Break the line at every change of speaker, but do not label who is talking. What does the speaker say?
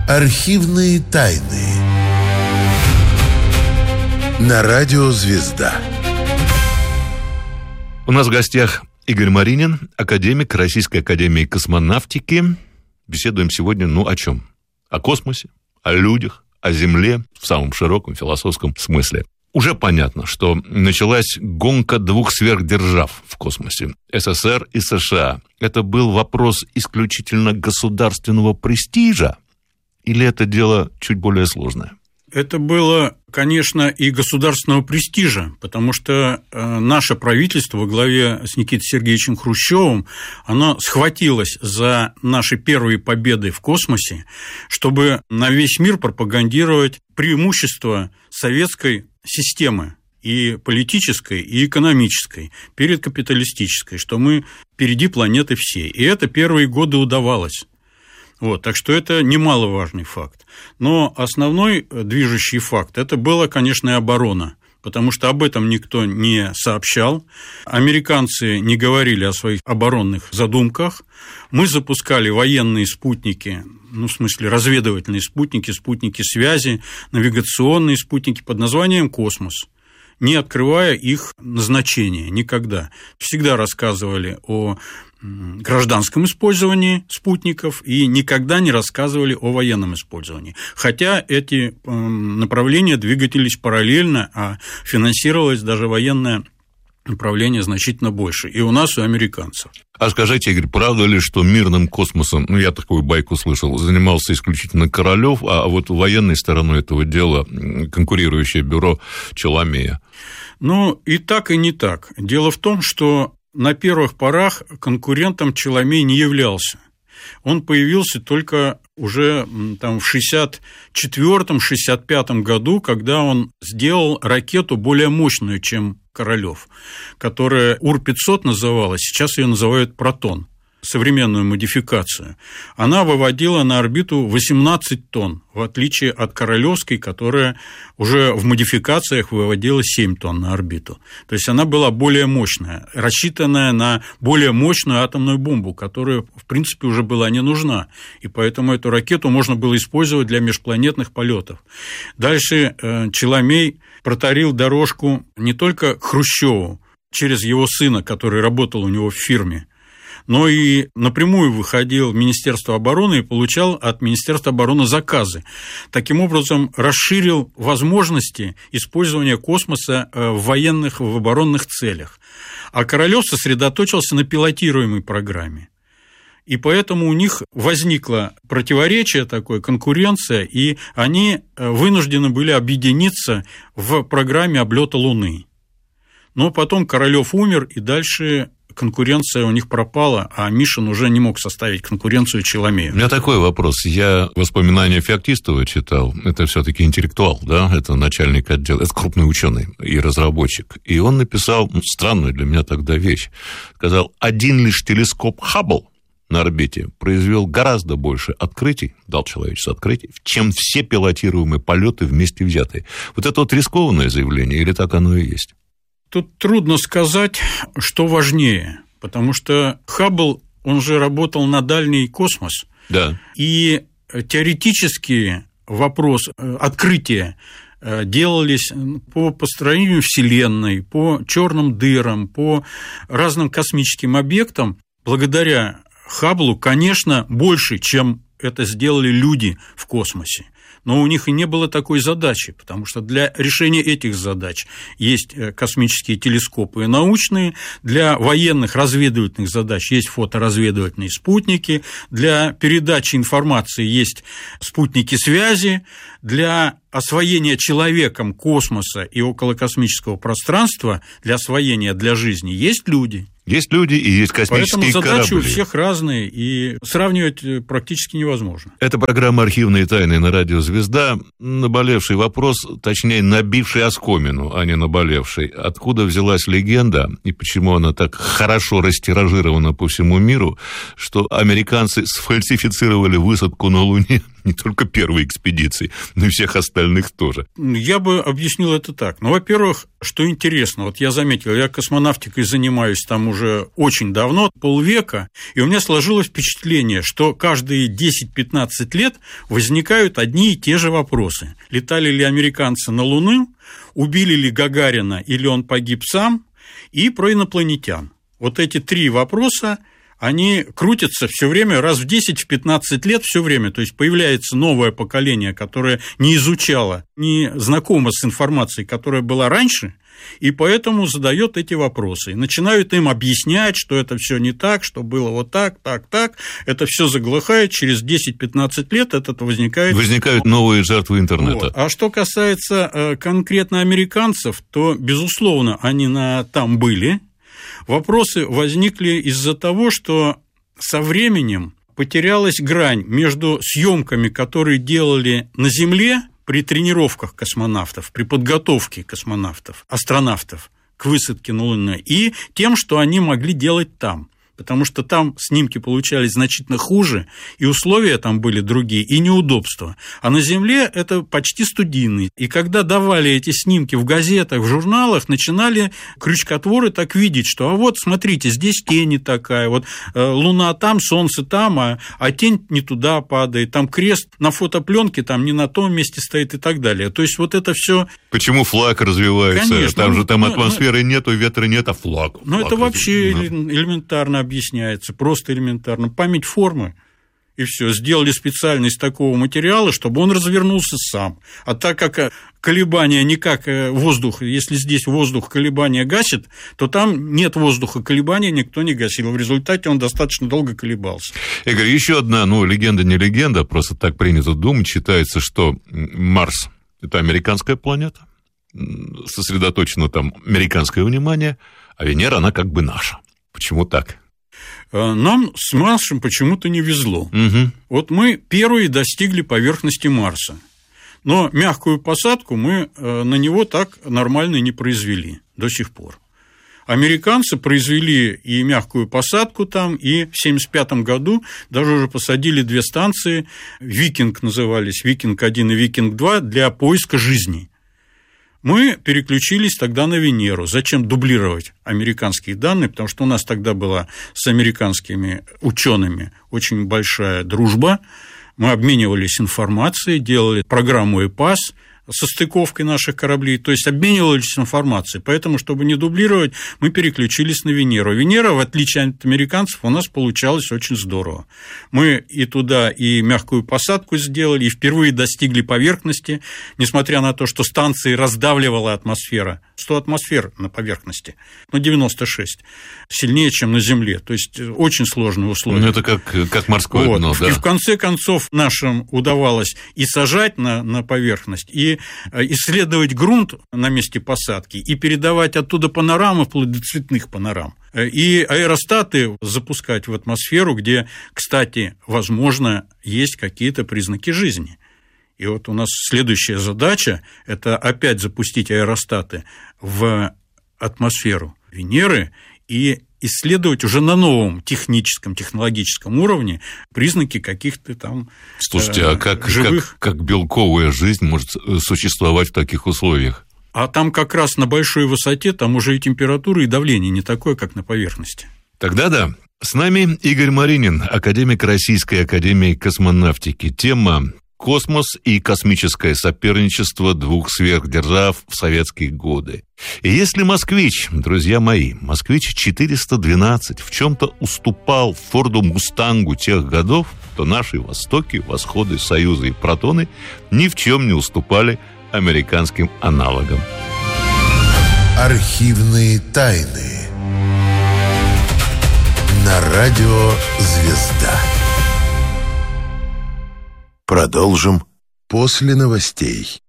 Архивные тайны. На радио «Звезда».
У нас в гостях Игорь Маринин, академик Российской академии космонавтики. Беседуем сегодня, о чем? О космосе, о людях, о Земле в самом широком философском смысле. Уже понятно, что началась гонка двух сверхдержав в космосе – СССР и США. Это был вопрос исключительно государственного престижа или это дело чуть более сложное?
Это было, конечно, и государственного престижа, потому что наше правительство во главе с Никитой Сергеевичем Хрущевым, оно схватилось за наши первые победы в космосе, чтобы на весь мир пропагандировать преимущества советской системы, и политической, и экономической, перед капиталистической, что мы впереди планеты всей. И это первые годы удавалось. Так что это немаловажный факт. Но основной движущий факт – это была, конечно, и оборона, потому что об этом никто не сообщал. Американцы не говорили о своих оборонных задумках. Мы запускали военные спутники, в смысле разведывательные спутники, спутники связи, навигационные спутники под названием «Космос», не открывая их назначение никогда. Всегда рассказывали о гражданском использовании спутников и никогда не рассказывали о военном использовании. Хотя эти направления двигались параллельно, а финансировалось даже военное направление значительно больше. И у нас, и у американцев.
А скажите, Игорь, правда ли, что мирным космосом, я такую байку слышал, занимался исключительно Королёв, а вот военной стороной этого дела конкурирующее бюро Челомея?
И так, и не так. Дело в том, что на первых порах конкурентом Челомей не являлся. Он появился только уже в 1964-1965 году, когда он сделал ракету более мощную, чем Королёв, которая УР-500 называлась, сейчас ее называют «Протон», современную модификацию. Она выводила на орбиту 18 тонн, в отличие от Королёвской, которая уже в модификациях выводила 7 тонн на орбиту. То есть она была более мощная, рассчитанная на более мощную атомную бомбу, которая, в принципе, уже была не нужна. И поэтому эту ракету можно было использовать для межпланетных полетов. Дальше Челомей протарил дорожку не только Хрущеву через его сына, который работал у него в фирме, но и напрямую выходил в Министерство обороны и получал от Министерства обороны заказы. Таким образом, расширил возможности использования космоса в военных, в оборонных целях. А Королёв сосредоточился на пилотируемой программе. И поэтому у них возникло противоречие такое, конкуренция, и они вынуждены были объединиться в программе облета Луны. Но потом Королёв умер, и дальше конкуренция у них пропала, а Мишин уже не мог составить конкуренцию Челомею.
У меня такой вопрос. Я воспоминания Феоктистова читал. Это все-таки интеллектуал, да? Это начальник отдела. Это крупный ученый и разработчик. И он написал странную для меня тогда вещь. Сказал, один лишь телескоп Хаббл на орбите произвел гораздо больше открытий, дал человечеству открытий, чем все пилотируемые полеты вместе взятые. Вот это рискованное заявление, или так оно и есть?
Тут трудно сказать, что важнее, потому что Хаббл, он же работал на дальний космос,
да.
И теоретически вопрос открытия делались по построению Вселенной, по черным дырам, по разным космическим объектам. Благодаря Хабблу, конечно, больше, чем это сделали люди в космосе. Но у них и не было такой задачи, потому что для решения этих задач есть космические телескопы научные, для военных разведывательных задач есть фоторазведывательные спутники, для передачи информации есть спутники связи, для освоения человеком космоса и околокосмического пространства, для освоения для жизни есть люди.
Есть люди и есть космические корабли.
Поэтому задачи у всех разные, и сравнивать практически невозможно.
Это программа «Архивные тайны» на радио «Звезда». Наболевший вопрос, точнее, набивший оскомину, а не наболевший. Откуда взялась легенда, и почему она так хорошо растиражирована по всему миру, что американцы сфальсифицировали высадку на Луне не только первой экспедиции, но и всех остальных тоже.
Я бы объяснил это так. Ну, во-первых, что интересно, вот я заметил, я космонавтикой занимаюсь там уже очень давно, полвека, и у меня сложилось впечатление, что каждые 10-15 лет возникают одни и те же вопросы. Летали ли американцы на Луну, убили ли Гагарина или он погиб сам, и про инопланетян. Вот эти три вопроса, они крутятся все время, раз в 10-15 лет все время. То есть появляется новое поколение, которое не изучало, не знакомо с информацией, которая была раньше, и поэтому задает эти вопросы. И начинают им объяснять, что это все не так, что было вот так, так, так. Это все заглохает, через 10-15 лет это возникает...
Возникают новые жертвы интернета.
Вот. А что касается конкретно американцев, то, безусловно, они там были. Вопросы возникли из-за того, что со временем потерялась грань между съемками, которые делали на Земле при тренировках космонавтов, при подготовке космонавтов, астронавтов к высадке на Луну, и тем, что они могли делать там. Потому что там снимки получались значительно хуже, и условия там были другие, и неудобства. А на Земле это почти студийный. И когда давали эти снимки в газетах, в журналах, начинали крючкотворы так видеть, что а вот, смотрите, здесь тень не такая, вот Луна там, Солнце там, а тень не туда падает, там крест на фотопленке там не на том месте стоит и так далее. То есть вот это все.
Почему флаг развивается? Конечно, там атмосферы нету, ветра нет, а флаг.
Ну, это вообще элементарно объясняется, просто элементарно. Память формы, и все. Сделали специально из такого материала, чтобы он развернулся сам. А так как колебания не как воздух, если здесь воздух колебания гасит, то там нет воздуха колебания, никто не гасил. В результате он достаточно долго колебался.
Игорь, еще одна, легенда не легенда, просто так принято думать, считается, что Марс – это американская планета, сосредоточено там американское внимание, а Венера, она как бы наша. Почему так?
Нам с Марсом почему-то не везло.
Угу.
Вот мы первые достигли поверхности Марса, но мягкую посадку мы на него так нормально не произвели до сих пор. Американцы произвели и мягкую посадку там, и в 1975 году даже уже посадили 2 станции, «Викинг» назывались, «Викинг-1» и «Викинг-2» для поиска жизни. Мы переключились тогда на Венеру. Зачем дублировать американские данные? Потому что у нас тогда была с американскими учеными очень большая дружба. Мы обменивались информацией, делали программу ЭПАС со стыковкой наших кораблей, то есть обменивались информацией. Поэтому, чтобы не дублировать, мы переключились на Венеру. Венера, в отличие от американцев, у нас получалось очень здорово. Мы и туда и мягкую посадку сделали, и впервые достигли поверхности, несмотря на то, что станции раздавливала атмосфера. 100 атмосфер на поверхности, 96, сильнее, чем на Земле. То есть очень сложные условия.
Это как морское дно, да.
И в конце концов нашим удавалось и сажать на поверхность, и исследовать грунт на месте посадки, и передавать оттуда панорамы, вплоть до цветных панорам. И аэростаты запускать в атмосферу, где, кстати, возможно, есть какие-то признаки жизни. И вот у нас следующая задача – это опять запустить аэростаты в атмосферу Венеры и исследовать уже на новом технологическом уровне признаки каких-то там
Слушайте, а
живых...
как белковая жизнь может существовать в таких условиях?
А там как раз на большой высоте, там уже и температура, и давление не такое, как на поверхности.
Тогда да. С нами Игорь Маринин, академик Российской академии космонавтики. Тема «Космос и космическое соперничество двух сверхдержав в советские годы». И если «Москвич», друзья мои, «Москвич-412» в чем-то уступал «Форду Мустангу» тех годов, то наши «Востоки», «Восходы», «Союзы» и «Протоны» ни в чем не уступали американским аналогам.
Архивные тайны. На радио «Звезда». Продолжим после новостей.